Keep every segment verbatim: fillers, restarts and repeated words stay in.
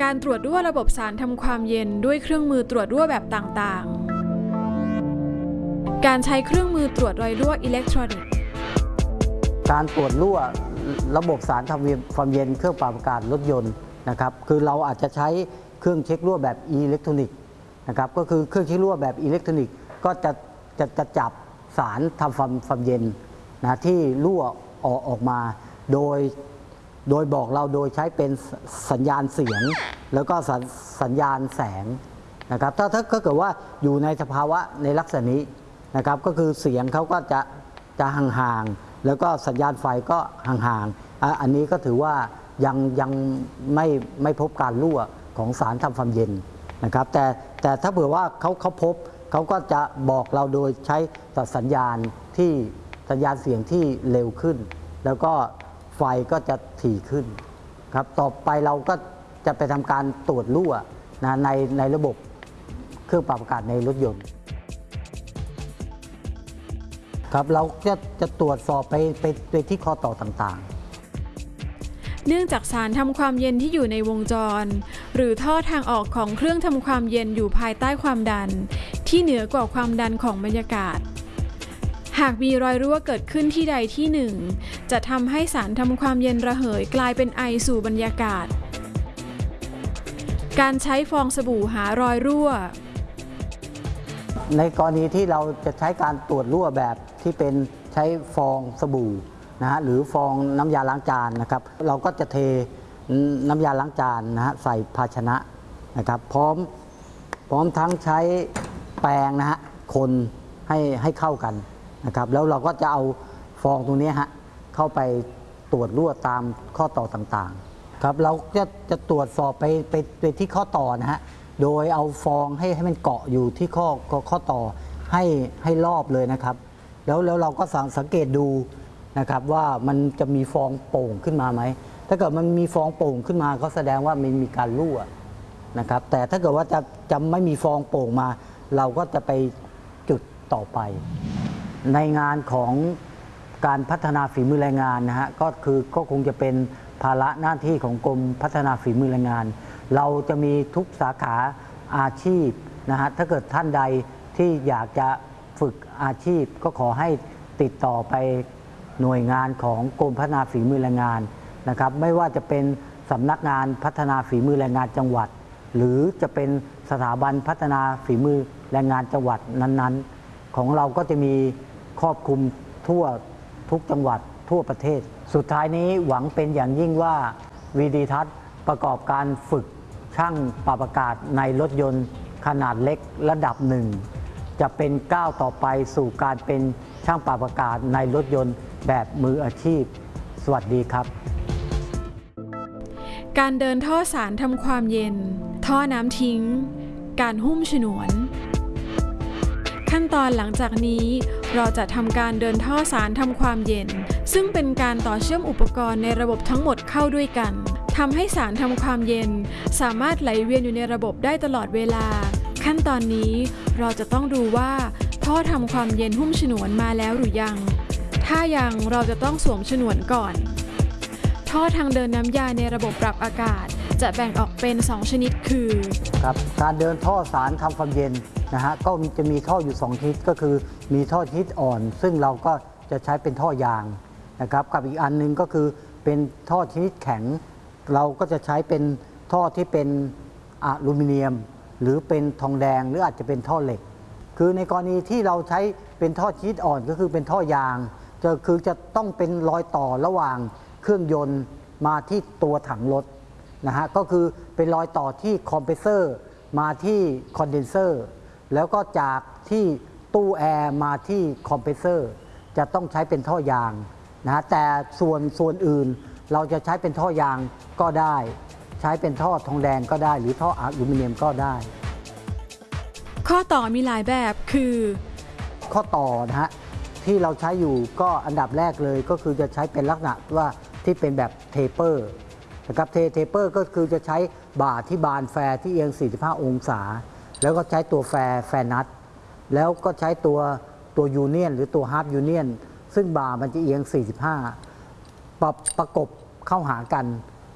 การตรวจรั่วระบบสารทำความเย็นด้วยเครื่องมือตรวจรั่วแบบต่างๆการใช้เครื่องมือตรวจรอยรั่วอิเล็กทรอนิกส์การตรวจรั่วระบบสารทำความเย็นเครื่องปรับอากาศรถยนต์นะครับคือเราอาจจะใช้เครื่องเช็ครั่วแบบอิเล็กทรอนิกส์นะครับก็คือเครื่องเช็ครั่วแบบอิเล็กทรอนิกส์ก็จะจะจะจับสารทำความความเย็นนะที่รั่วออกออกมาโดยโดยบอกเราโดยใช้เป็นสัญญาณเสียงแล้วก็สัญสัญญาณแสงนะครับถ้าถ้าเกิดว่าอยู่ในสภาวะในลักษณะนี้นะครับก็คือเสียงเขาก็จะจะห่างๆแล้วก็สัญญาณไฟก็ห่างๆอันนี้ก็ถือว่ายังยังไม่ไม่พบการรั่วของสารทำความเย็นนะครับแต่แต่ถ้าเผื่อว่าเขาเขาพบเขาก็จะบอกเราโดยใช้สัญญาณที่สัญญาณเสียงที่เร็วขึ้นแล้วก็ไฟก็จะถี่ขึ้นครับต่อไปเราก็จะไปทำการตรวจรั่วนะในในระบบเครื่องปรับอากาศในรถยนต์ครับเราจะจะตรวจสอบไปไปไปที่ข้อต่อต่างๆเนื่องจากสารทำความเย็นที่อยู่ในวงจรหรือท่อทางออกของเครื่องทำความเย็นอยู่ภายใต้ความดันที่เหนือกว่าความดันของบรรยากาศหากมีรอยรั่วเกิดขึ้นที่ใดที่หนึ่งจะทำให้สารทำความเย็นระเหยกลายเป็นไอสู่บรรยากาศการใช้ฟองสบู่หารอยรั่วในกรณีที่เราจะใช้การตรวจรั่วแบบที่เป็นใช้ฟองสบู่นะฮะหรือฟองน้ำยาล้างจานนะครับเราก็จะเทน้ำยาล้างจานนะฮะใส่ภาชนะนะครับพร้อมพร้อมทั้งใช้แปรงนะฮะคนให้ให้เข้ากันนะครับแล้วเราก็จะเอาฟองตรงนี้ฮะเข้าไปตรวจรั่วตามข้อต่อต่างๆครับเราจะจะตรวจสอบไปไปไปที่ข้อต่อนะฮะโดยเอาฟองให้ให้มันเกาะอยู่ที่ข้อข้อต่อให้ให้รอบเลยนะครับแล้วแล้วเราก็สังสังเกตดูนะครับว่ามันจะมีฟองโป่งขึ้นมาไหมถ้าเกิดมันมีฟองโป่งขึ้นมาก็แสดงว่ามันมีการรั่วนะครับแต่ถ้าเกิดว่าจะจะไม่มีฟองโป่งมาเราก็จะไปจุดต่อไปในงานของการพัฒนาฝีมือแรงงานนะฮะก็คือก็คงจะเป็นภาระหน้าที่ของกรมพัฒนาฝีมือแรงงานเราจะมีทุกสาขาอาชีพนะฮะถ้าเกิดท่านใดที่อยากจะฝึกอาชีพก็ขอให้ติดต่อไปหน่วยงานของกรมพัฒนาฝีมือแรงงานนะครับไม่ว่าจะเป็นสำนักงานพัฒนาฝีมือแรงงานจังหวัดหรือจะเป็นสถาบันพัฒนาฝีมือแรงงานจังหวัดนั้นๆของเราก็จะมีครอบคลุมทั่วทุกจังหวัดทั่วประเทศสุดท้ายนี้หวังเป็นอย่างยิ่งว่าวีดีทัศน์ประกอบการฝึกช่างปรับอากาศในรถยนต์ขนาดเล็กระดับหนึ่งจะเป็นก้าวต่อไปสู่การเป็นช่างปรับอากาศในรถยนต์แบบมืออาชีพสวัสดีครับการเดินท่อสารทำความเย็นท่อน้ำทิ้งการหุ้มฉนวนขั้นตอนหลังจากนี้เราจะทำการเดินท่อสารทำความเย็นซึ่งเป็นการต่อเชื่อมอุปกรณ์ในระบบทั้งหมดเข้าด้วยกันทำให้สารทำความเย็นสามารถไหลเวียนอยู่ในระบบได้ตลอดเวลาขั้นตอนนี้เราจะต้องดูว่าท่อทำความเย็นหุ้มฉนวนมาแล้วหรือยังถ้ายังเราจะต้องสวมฉนวนก่อนท่อทางเดินน้ำยาในระบบปรับอากาศจะแบ่งออกเป็นสองชนิดคือครับการเดินท่อสารทำความเย็นนะฮะก็จะมีท่ออยู่สองชนิดก็คือมีท่อชนิดอ่อนซึ่งเราก็จะใช้เป็นท่อยางนะครับกับอีกอันนึงก็คือเป็นท่อชนิดแข็งเราก็จะใช้เป็นท่อที่เป็นอลูมิเนียมหรือเป็นทองแดงหรืออาจจะเป็นท่อเหล็กคือในกรณีที่เราใช้เป็นท่อชนิดอ่อนก็คือเป็นท่อยางจะคือจะต้องเป็นรอยต่อระหว่างเครื่องยนต์มาที่ตัวถังรถนะฮะก็คือเป็นรอยต่อที่คอมเพรสเซอร์มาที่คอนเดนเซอร์แล้วก็จากที่ตู้แอร์มาที่คอมเพรสเซอร์จะต้องใช้เป็นท่อยางนะฮะแต่ส่วนส่วนอื่นเราจะใช้เป็นท่อยางก็ได้ใช้เป็นท่อทองแดงก็ได้หรือท่ออลูมิเนียมก็ได้ข้อต่อมีหลายแบบคือข้อต่อนะฮะที่เราใช้อยู่ก็อันดับแรกเลยก็คือจะใช้เป็นลักษณะว่าที่เป็นแบบเทเปอร์นะครับเทเทเปอร์ก็คือจะใช้บ่าที่บานแฟร์ที่เอียงสี่สิบห้าองศาแล้วก็ใช้ตัวแฟร์แฟร์นัทแล้วก็ใช้ตัวตัวยูเนียนหรือตัวฮาร์ฟยูเนียนซึ่งบ่ามันจะเอียงสี่สิบห้าประประกบเข้าหากัน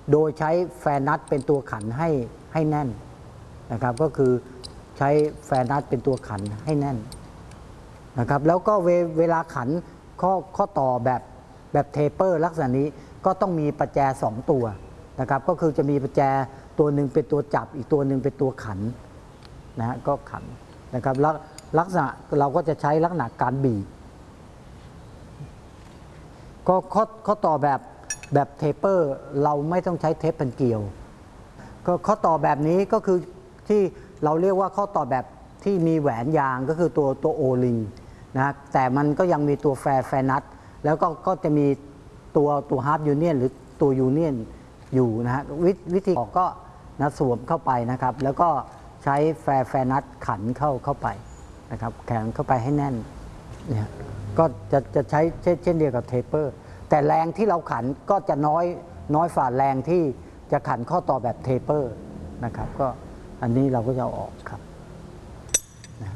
โดยใช้แฟนนัทเป็นตัวขันให้ให้แน่นนะครับก็คือใช้แฟนนัทเป็นตัวขันให้แน่นนะครับแล้วก็เวเวลาขันข้อข้อต่อแบบแบบเทเปอร์ลักษณะนี้ก็ต้องมีประแจสองตัวนะครับก็คือจะมีประแจตัวหนึ่งเป็นตัวจับอีกตัวหนึ่งเป็นตัวขันนะฮะก็ขันนะครับแล้วลักษณะเราก็จะใช้ลักษณะการบีบก็ข้อข้อต่อแบบแบบเทเปอร์เราไม่ต้องใช้เทปพันเกลียวก็ข้อต่อแบบนี้ก็คือที่เราเรียกว่าข้อต่อแบบที่มีแหวนยางก็คือตัวตัวโอลิงนะแต่มันก็ยังมีตัวแฟร์แฟร์นัทแล้วก็ก็จะมีตัวตัวฮาร์ปยูเนียนหรือตัวยูเนียนอยู่นะฮะววิธีออกก็นะสวมเข้าไปนะครับแล้วก็ใช้แฟร์แฟร์นัทขันเข้าเข้าไปนะครับแข็งเข้าไปให้แน่นเนี่ยก็จะจะใช้เช่นเดียวกับเทปเปอร์แต่แรงที่เราขันก็จะน้อยน้อยฝ่าแรงที่จะขันข้อต่อแบบเทปเปอร์นะครับก็อันนี้เราก็จะเอาออกครับนะ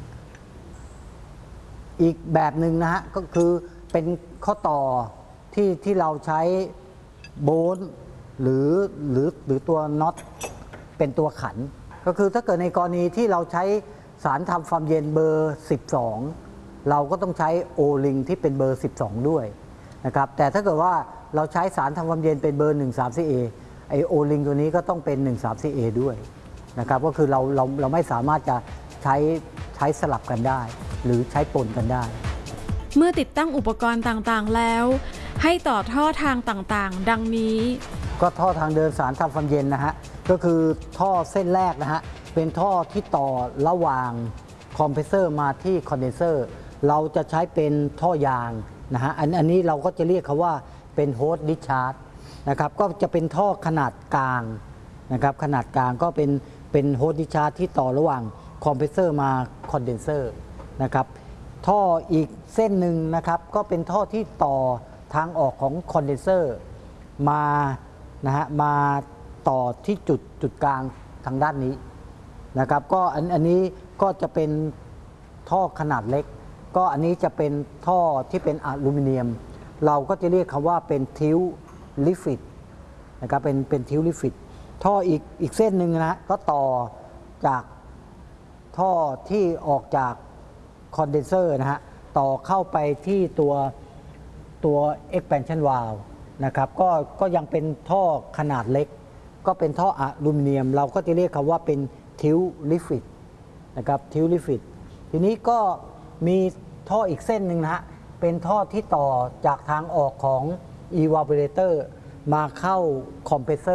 อีกแบบหนึ่งนะฮะก็คือเป็นข้อต่อที่ที่เราใช้โบนหรือหรือหรือตัวน็อตเป็นตัวขันก็คือถ้าเกิดในกรณีที่เราใช้สารทำความเย็นเบอร์สิบสองเราก็ต้องใช้โอลิงที่เป็นเบอร์สิบสองด้วยนะครับแต่ถ้าเกิดว่าเราใช้สารทำความเย็นเป็นเบอร์หนึ่งสามสี่เอไอโอลิงตัวนี้ก็ต้องเป็นหนึ่งสามสี่เอด้วยนะครับก็คือเราเราเราไม่สามารถจะใช้ใช้สลับกันได้หรือใช้ปนกันได้เมื่อติดตั้งอุปกรณ์ต่างๆแล้วให้ต่อท่อทางต่างๆดังนี้ก็ท่อทางเดินสารทำความเย็นนะฮะก็คือท่อเส้นแรกนะฮะเป็นท่อที่ต่อระหว่างคอมเพรสเซอร์มาที่คอนเดนเซอร์เราจะใช้เป็นท่อยางนะฮะอันอันนี้เราก็จะเรียกเขาว่าเป็นโฮสดิชาร์จนะครับก็จะเป็นท่อขนาดกลางนะครับขนาดกลางก็เป็นเป็นโฮสดิชาร์จที่ต่อระหว่างคอมเพรสเซอร์มาคอนเดนเซอร์นะครับท่ออีกเส้นหนึ่งนะครับก็เป็นท่อที่ต่อทางออกของคอนเดนเซอร์มานะฮะมาต่อที่จุดจุดกลางทางด้านนี้นะครับก็อันอันนี้ก็จะเป็นท่อขนาดเล็กก็อันนี้จะเป็นท่อที่เป็นอลูมิเนียมเราก็จะเรียกคำว่าเป็นทิวลิฟิตนะครับเป็นเป็นทิวลิฟิตท่ออีกอีกเส้นหนึ่งนะก็ต่อจากท่อที่ออกจากคอนเดนเซอร์นะฮะต่อเข้าไปที่ตัวตัว expansion valve นะครับก็ก็ยังเป็นท่อขนาดเล็กก็เป็นท่ออลูมิเนียมเราก็จะเรียกคำว่าเป็นทิวลิฟิตนะครับทิวลิฟิตทีนี้ก็มีท่ออีกเส้นหนึ่งนะฮะเป็นท่อที่ต่อจากทางออกของ evaporator มาเข้าคอมเพรสเซอร์